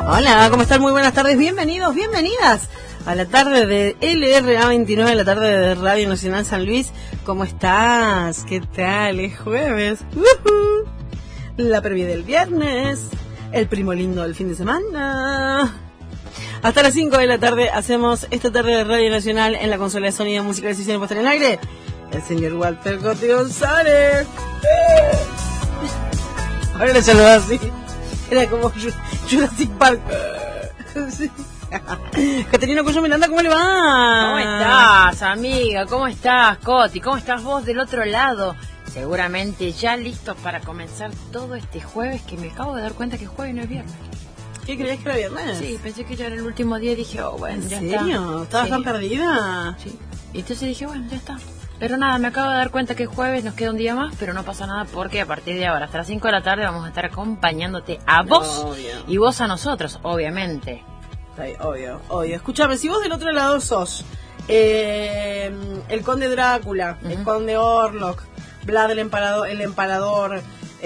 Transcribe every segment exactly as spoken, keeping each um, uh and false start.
Hola, ¿cómo están? Muy buenas tardes, bienvenidos, bienvenidas a la tarde de L R A veintinueve, la tarde de Radio Nacional San Luis. ¿Cómo estás? ¿Qué tal? Es jueves. ¡Uh-huh! La previa del viernes, el primo lindo del fin de semana. Hasta las cinco de la tarde hacemos esta tarde de Radio Nacional en la consola de sonido, música y decisión puesta en el aire. El señor Walter Coti González. Ahora le saludaba así. Era como Jurassic Park. Sí. Caterina Cuyo Miranda, ¿cómo le va? ¿Cómo estás, amiga? ¿Cómo estás, Coti? ¿Cómo estás vos del otro lado? Seguramente ya listos para comenzar todo este jueves, que me acabo de dar cuenta que es jueves y no es viernes. ¿Qué creías que era viernes? Sí, pensé que ya era el último día y dije, oh, bueno, ya está. ¿En serio? ¿Estabas tan perdida? Sí. Y entonces dije, bueno, ya está. Pero nada, me acabo de dar cuenta que es jueves, nos queda un día más, pero no pasa nada porque a partir de ahora, hasta las cinco de la tarde, vamos a estar acompañándote a vos Obvio. Y vos a nosotros, obviamente. Sí, obvio, obvio. Escúchame, si vos del otro lado sos eh, el conde Drácula, uh-huh. el conde Orlok, Vlad el empalador, el empalador,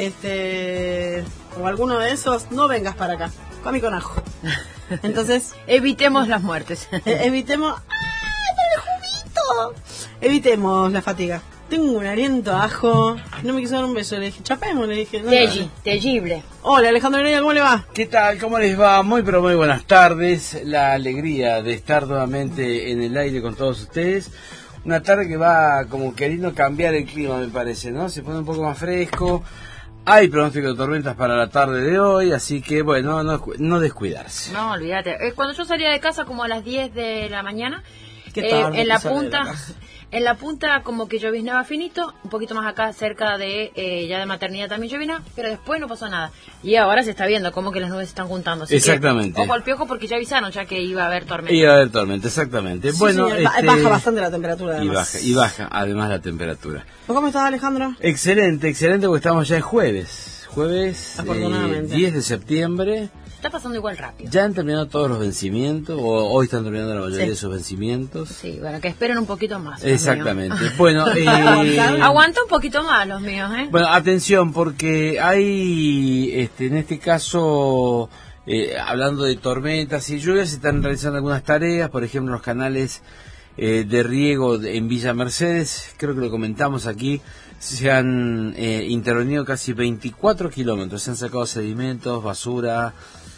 este, o alguno de esos, no vengas para acá. Come con ajo. Entonces, evitemos las muertes. eh, evitemos... ¡Ay, por el juguito! Evitemos la fatiga. Tengo un aliento a ajo. No me quiso dar un beso. Le dije, chapemos, le dije. No, Telli, no. tellible. Hola, Alejandro Heredia, ¿cómo le va? ¿Qué tal? ¿Cómo les va? Muy pero muy buenas tardes. La alegría de estar nuevamente en el aire con todos ustedes. Una tarde que va como queriendo cambiar el clima, me parece, ¿no? Se pone un poco más fresco. Hay pronóstico de tormentas para la tarde de hoy, así que, bueno, no, no descuidarse. No, olvídate. Eh, cuando yo salía de casa como a las diez de la mañana, ¿Qué eh, tarde en la sale de punta... la casa? En la punta como que lloviznaba finito, un poquito más acá cerca de eh, ya de maternidad también llovina, pero después no pasó nada. Y ahora se está viendo como que las nubes se están juntando. Así exactamente. Que, ojo al piojo porque ya avisaron ya que iba a haber tormenta. Iba a haber tormenta, exactamente. Sí, bueno, señor, este... baja bastante la temperatura además. Y baja, y baja además la temperatura. ¿Cómo estás, Alejandro? Excelente, excelente, porque estamos ya en jueves. Jueves Afortunadamente. eh, diez de septiembre. Está pasando igual rápido. Ya han terminado todos los vencimientos, o hoy están terminando la mayoría sí. de esos vencimientos. Sí, bueno, que esperen un poquito más. Exactamente. Bueno, eh, aguanta un poquito más los míos, ¿eh? Bueno, atención, porque hay, este, en este caso, eh, hablando de tormentas y lluvias, se están realizando algunas tareas, por ejemplo, los canales eh, de riego en Villa Mercedes, creo que lo comentamos aquí, se han eh, intervenido casi veinticuatro kilómetros, se han sacado sedimentos, basura.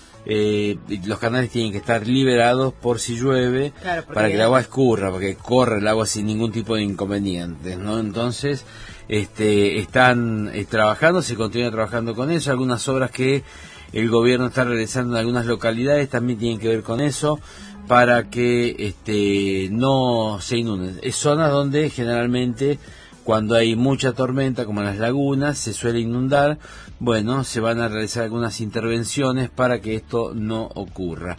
Eh, los canales tienen que estar liberados por si llueve, claro, para que el agua escurra, porque corre el agua sin ningún tipo de inconvenientes, ¿no? Entonces, este, están eh, trabajando, se continúa trabajando con eso. Algunas obras que el gobierno está realizando en algunas localidades también tienen que ver con eso, para que este, no se inunden. Es zonas donde generalmente, cuando hay mucha tormenta, como en las lagunas, se suele inundar. Bueno, se van a realizar algunas intervenciones para que esto no ocurra.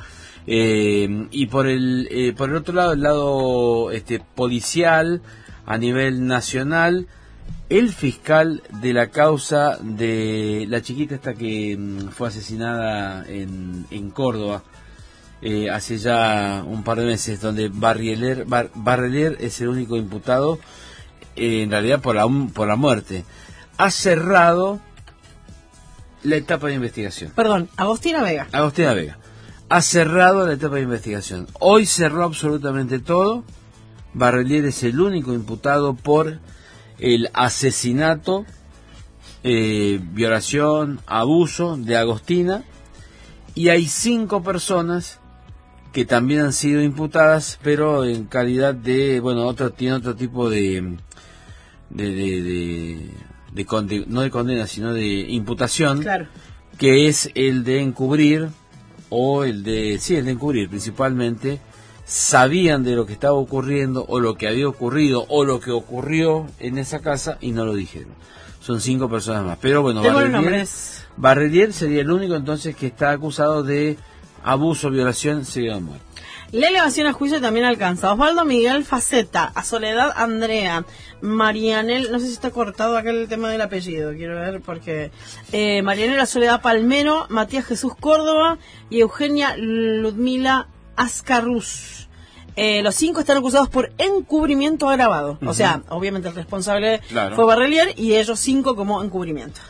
Eh, y por el eh, por el otro lado, el lado este, policial, a nivel nacional, el fiscal de la causa de la chiquita esta que mm, fue asesinada en, en Córdoba, eh, hace ya un par de meses, donde Barrielier, Bar, Barrielier es el único imputado, eh, en realidad por la, por la muerte, ha cerrado la etapa de investigación. Perdón, Agostina Vega. Agostina Vega. Ha cerrado la etapa de investigación. Hoy cerró absolutamente todo. Barrielier es el único imputado por el asesinato, eh, violación, abuso de Agostina. Y hay cinco personas que también han sido imputadas, pero en calidad de, bueno, otro tiene otro tipo de... de, de, de De conde, no de condena, sino de imputación, claro, que es el de encubrir, o el de, sí, el de encubrir principalmente. Sabían de lo que estaba ocurriendo, o lo que había ocurrido, o lo que ocurrió en esa casa, y no lo dijeron. Son cinco personas más. Pero bueno, Barrielier, Barrielier sería el único entonces que está acusado de abuso, violación, seguido de muerte. La elevación a juicio también alcanza a Osvaldo Miguel Faceta, a Soledad Andrea, Marianel, no sé si está cortado acá el tema del apellido, quiero ver porque... Eh, Marianel a Soledad Palmero, Matías Jesús Córdoba y Eugenia Ludmila Ascarruz. Eh, los cinco están acusados por encubrimiento agravado. Uh-huh. O sea, obviamente el responsable claro. fue Barrielier y ellos cinco como encubrimiento.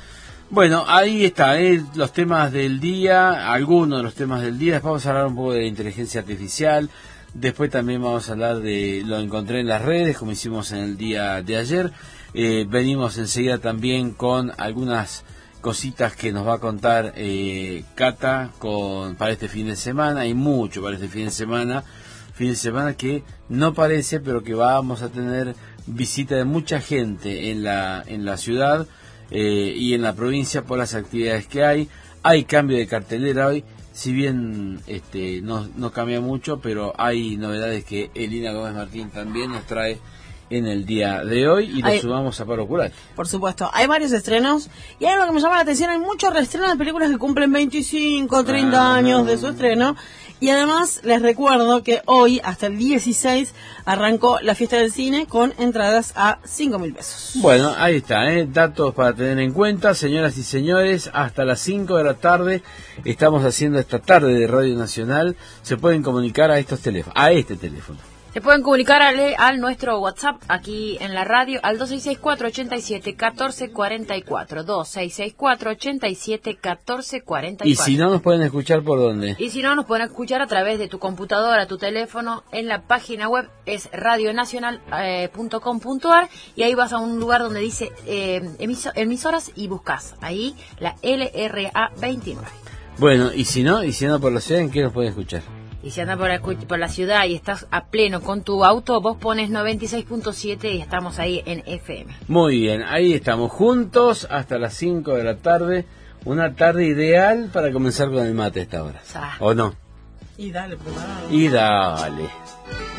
Bueno, ahí está, eh, los temas del día, algunos de los temas del día. Después vamos a hablar un poco de inteligencia artificial. Después también vamos a hablar de lo encontré en las redes, como hicimos en el día de ayer. Eh, venimos enseguida también con algunas cositas que nos va a contar eh, Cata con, para este fin de semana. Hay mucho para este fin de semana. Fin de semana que no parece, pero que vamos a tener visita de mucha gente en la, en la ciudad eh, y en la provincia por las actividades que hay. Hay cambio de cartelera hoy. Si bien este no, no cambia mucho, pero hay novedades que Elina Gómez Martín también nos trae en el día de hoy y nos sumamos a Paro Ocular. Por supuesto, hay varios estrenos y hay algo que me llama la atención, hay muchos reestrenos de películas que cumplen veinticinco, treinta ah, años de su estreno. Y además les recuerdo que hoy, hasta el dieciséis, arrancó la fiesta del cine con entradas a cinco mil pesos. Bueno, ahí está, ¿eh? Datos para tener en cuenta, señoras y señores, hasta las cinco de la tarde estamos haciendo esta tarde de Radio Nacional. Se pueden comunicar a estos teléfonos, a este teléfono. Se pueden comunicar al, al nuestro WhatsApp aquí en la radio al dos seis seis cuatro ocho siete uno cuatro cuatro cuatro, dos seis seis cuatro ocho siete uno cuatro cuatro cuatro. Y si no, nos pueden escuchar por dónde. Y si no, nos pueden escuchar a través de tu computadora, tu teléfono, en la página web es radio nacional punto com punto a r y ahí vas a un lugar donde dice eh, emiso, emisoras y buscas ahí la L R A veintinueve. Bueno, y si no, y si no por la ciudad, ¿en qué nos pueden escuchar? Y si andas por la, por la ciudad y estás a pleno con tu auto, vos pones noventa y seis punto siete y estamos ahí en F M. Muy bien, ahí estamos juntos hasta las cinco de la tarde. Una tarde ideal para comenzar con el mate a esta hora. ¿O no? Y dale, preparado. Y dale.